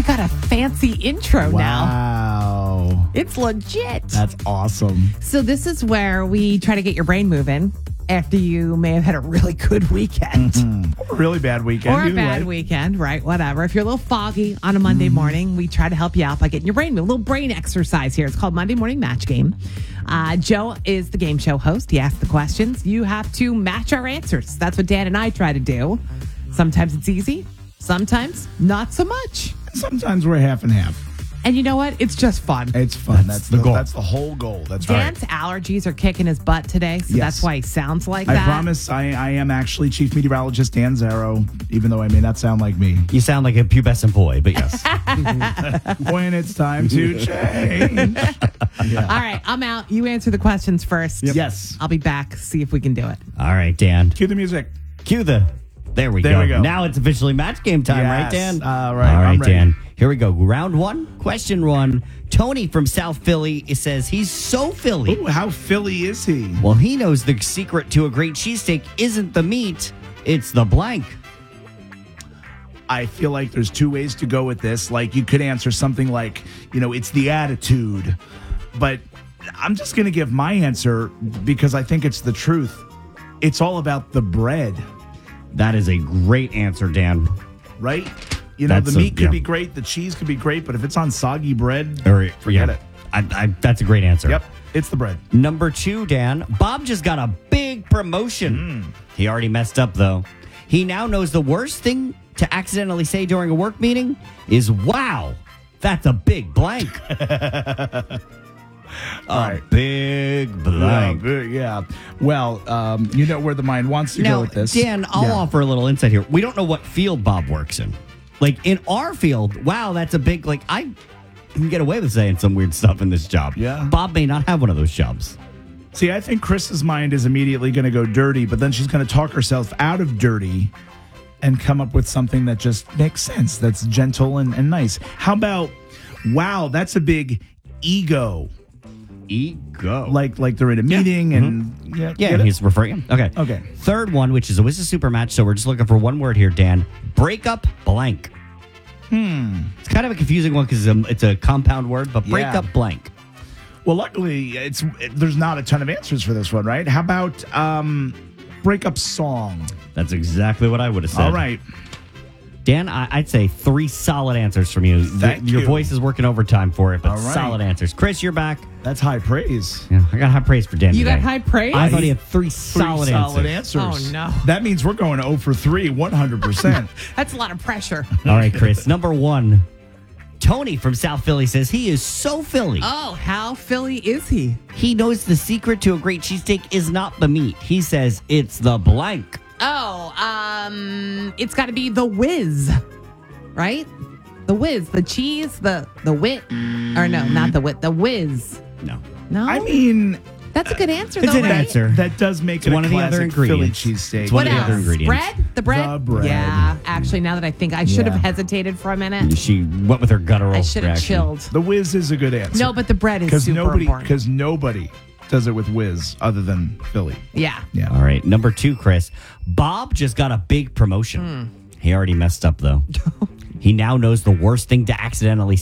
got a fancy intro now. Wow. It's legit. That's awesome. So this is where we try to get your brain moving after you may have had a really good weekend. Or a really bad weekend. Or a either bad way. weekend, right? Whatever. If you're a little foggy on a Monday morning, we try to help you out by getting your brain moving. A little brain exercise here. It's called Monday Morning Match Game. Joe is the game show host. He asks the questions. You have to match our answers. That's what Dan and I try to do. Sometimes it's easy. Sometimes not so much. Sometimes we're half and half. And you know what? It's just fun. It's fun. That's the goal. That's the whole goal. That's Dan's right. allergies are kicking his butt today, so Yes. that's why he sounds like I that. promise I am actually Chief Meteorologist Dan Zaro, even though I may not sound like me. You sound like a pubescent boy, but yes. When it's time to change. All right, I'm out. You answer the questions first. Yes. I'll be back. See if we can do it. All right, Dan. Cue the music. Cue the. There we go. Now it's officially match game time, right, Dan? All right. All right, I'm ready. Dan. Here we go. Round one, question one. Tony from South Philly says he's so Philly. Ooh, how Philly is he? Well, he knows the secret to a great cheesesteak isn't the meat, it's the blank. I feel like there's two ways to go with this. Like, you could answer something like, it's the attitude. But I'm just going to give my answer because I think it's the truth. It's all about the bread, That is a great answer, Dan. right? That's the meat could yeah. be great, the cheese could be great, but if it's on soggy bread, Or, forget it. That's a great answer. Yep, it's the bread. Number two, Dan. Bob just got a big promotion. He already messed up, though. He now knows the worst thing to accidentally say during a work meeting is, wow, that's a big blank. A big blank. Yeah. Well, you know where the mind wants to go Now, with this. Dan, I'll Yeah. offer a little insight here. We don't know what field Bob works in. Like, in our field, wow, that's a big, I can get away with saying some weird stuff in this job. Yeah. Bob may not have one of those jobs. See, I think Chris's mind is immediately going to go dirty, but then she's going to talk herself out of dirty and come up with something that just makes sense, that's gentle and nice. How about, wow, that's a big ego. Ego. Like they're in a meeting and... Yeah, get it? he's referring. Okay. Okay. Third one, which is a Wizard Super Match, so we're just looking for one word here, Dan. Breakup blank. It's kind of a confusing one because it's a compound word, but breakup blank. Well, luckily, there's not a ton of answers for this one, right? How about breakup song? That's exactly what I would have said. All right. Dan, I'd say 3 solid answers from you. Thank Your you. voice is working overtime for it, but All right. solid answers. Chris, you're back. That's high praise. Yeah, I got high praise for Dan You today. got high praise? I thought he had 3 solid answers. Oh, no. That means we're going 0 for 3, 100%. That's a lot of pressure. All right, Chris. Number 1. Tony from South Philly says he is so Philly. Oh, how Philly is he? He knows the secret to a great cheesesteak is not the meat. He says it's the blank. Oh, it's got to be the whiz, right? The whiz, the cheese, the wit. Or no, not the wit, the whiz. No. No? I mean, That's a good answer, It's though, an right? answer. that does make It's it one a of the other classic Philly ingredients. cheesesteak. It's one What of the other else? ingredients. Bread? The bread? The bread. Yeah. Actually, now that I think, I should have Yeah. hesitated for a minute. She went with her guttural I should have reaction. chilled. The whiz is a good answer. No, but the bread is super important. Because nobody does it with whiz other than Philly. Yeah. Yeah. All right. Number 2, Chris. Bob just got a big promotion. He already messed up, though. He now knows the worst thing to accidentally